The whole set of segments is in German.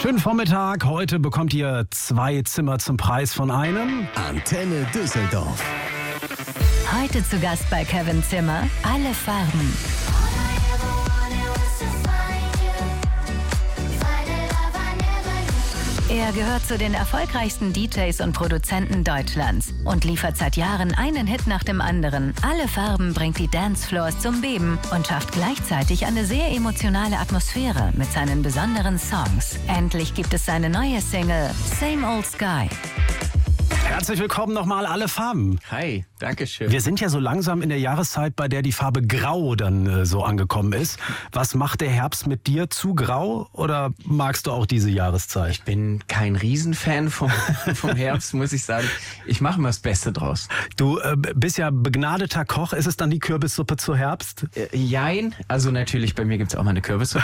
Schönen Vormittag. Heute bekommt ihr 2 Zimmer zum Preis von einem. Antenne Düsseldorf. Heute zu Gast bei Kevin Zimmer, Alle Farben. Er gehört zu den erfolgreichsten DJs und Produzenten Deutschlands und liefert seit Jahren einen Hit nach dem anderen. Alle Farben bringt die Dancefloors zum Beben und schafft gleichzeitig eine sehr emotionale Atmosphäre mit seinen besonderen Songs. Endlich gibt es seine neue Single Same Old Sky. Herzlich willkommen nochmal, Alle Farben. Hi, danke schön. Wir sind ja so langsam in der Jahreszeit, bei der die Farbe Grau dann so angekommen ist. Was macht der Herbst mit dir? Zu grau oder magst du auch diese Jahreszeit? Ich bin kein Riesenfan vom Herbst, muss ich sagen. Ich mache mal das Beste draus. Du bist ja begnadeter Koch. Ist es dann die Kürbissuppe zu Herbst? Jein. Also natürlich, bei mir gibt's auch mal eine Kürbissuppe.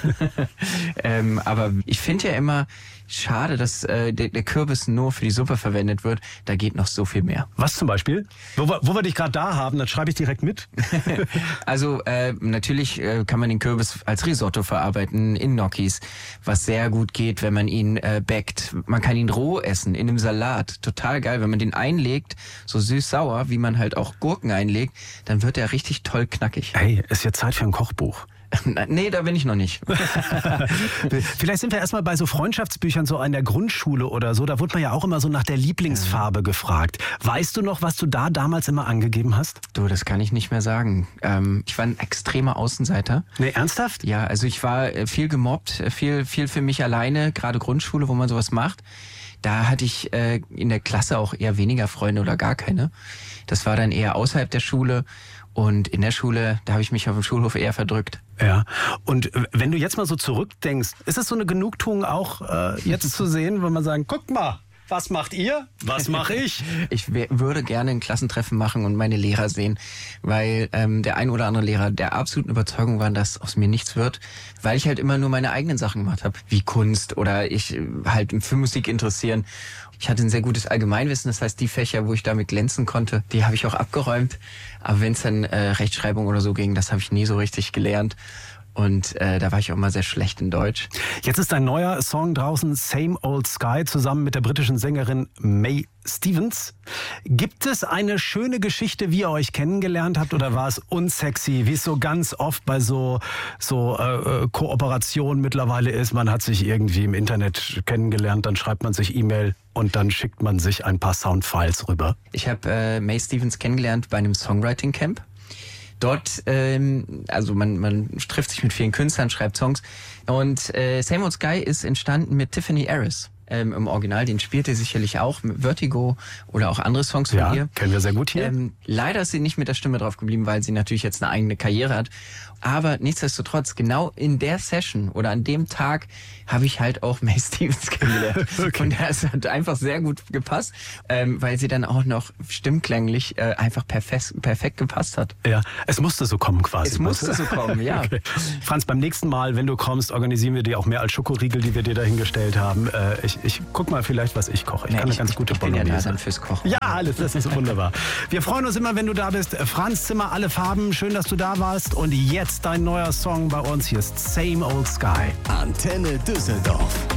Aber ich finde ja immer schade, dass der Kürbis nur für die Suppe verwendet wird. Da geht noch so viel mehr. Was zum Beispiel? Wo wir dich gerade da haben, dann schreibe ich direkt mit. Also natürlich kann man den Kürbis als Risotto verarbeiten in Gnocchis, was sehr gut geht, wenn man ihn backt. Man kann ihn roh essen, in einem Salat. Total geil, wenn man den einlegt, so süß-sauer, wie man halt auch Gurken einlegt, dann wird er richtig toll knackig. Hey, ist jetzt Zeit für ein Kochbuch. Nee, da bin ich noch nicht. Vielleicht sind wir erstmal bei so Freundschaftsbüchern so an der Grundschule oder so. Da wurde man ja auch immer so nach der Lieblingsfarbe gefragt. Weißt du noch, was du da damals immer angegeben hast? Du, das kann ich nicht mehr sagen. Ich war ein extremer Außenseiter. Nee, ernsthaft? Ja, also ich war viel gemobbt, viel für mich alleine, gerade Grundschule, wo man sowas macht. Da hatte ich in der Klasse auch eher weniger Freunde oder gar keine. Das war dann eher außerhalb der Schule. Und in der Schule, da habe ich mich auf dem Schulhof eher verdrückt. Ja, und wenn du jetzt mal so zurückdenkst, ist es so eine Genugtuung auch jetzt zu sehen, wenn man sagen, guck mal, was macht ihr? Was mache ich? Ich würde gerne ein Klassentreffen machen und meine Lehrer sehen, weil der ein oder andere Lehrer der absoluten Überzeugung war, dass aus mir nichts wird, weil ich halt immer nur meine eigenen Sachen gemacht habe, wie Kunst oder ich halt für Musik interessieren. Ich hatte ein sehr gutes Allgemeinwissen, das heißt, die Fächer, wo ich damit glänzen konnte, die habe ich auch abgeräumt. Aber wenn es dann Rechtschreibung oder so ging, das habe ich nie so richtig gelernt. Und da war ich auch mal sehr schlecht in Deutsch. Jetzt ist ein neuer Song draußen, Same Old Sky, zusammen mit der britischen Sängerin Mae Stevens. Gibt es eine schöne Geschichte, wie ihr euch kennengelernt habt, oder war es unsexy, wie es so ganz oft bei so Kooperationen mittlerweile ist? Man hat sich irgendwie im Internet kennengelernt, dann schreibt man sich E-Mail und dann schickt man sich ein paar Soundfiles rüber. Ich habe Mae Stevens kennengelernt bei einem Songwriting-Camp. Dort, also man trifft sich mit vielen Künstlern, schreibt Songs. Und Same Old Sky ist entstanden mit Tiffany Harris. Im Original, den spielt ihr sicherlich auch, mit Vertigo oder auch andere Songs von ihr. Ja, kennen wir sehr gut hier. Leider ist sie nicht mit der Stimme drauf geblieben, weil sie natürlich jetzt eine eigene Karriere hat. Aber nichtsdestotrotz, genau in der Session oder an dem Tag habe ich halt auch Mae Stevens kennengelernt. Okay. Und das hat einfach sehr gut gepasst, weil sie dann auch noch stimmklänglich einfach perfekt gepasst hat. Ja, es musste so kommen quasi. Es musste so kommen, ja. Okay. Franz, beim nächsten Mal, wenn du kommst, organisieren wir dir auch mehr als Schokoriegel, die wir dir dahingestellt haben. Ich guck mal vielleicht, was ich koche. Ich kann eine ganz gute Bolognese. Ich bin ja da dann fürs Kochen. Ja, alles, das ist wunderbar. Wir freuen uns immer, wenn du da bist. Franz Zimmer, Alle Farben. Schön, dass du da warst. Und jetzt dein neuer Song bei uns. Hier ist Same Old Sky. Antenne Düsseldorf.